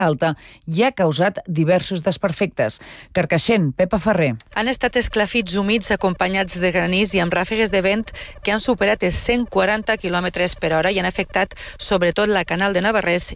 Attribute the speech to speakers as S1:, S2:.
S1: alta i ha causat diversos desperfectes. Carcaixent, Pepa Ferrer.
S2: Han estat esclafits humits acompanyats de granís i amb ràfegues de vent que han superat els 140 km per hora i han afectat sobretot la Canal de Navarrés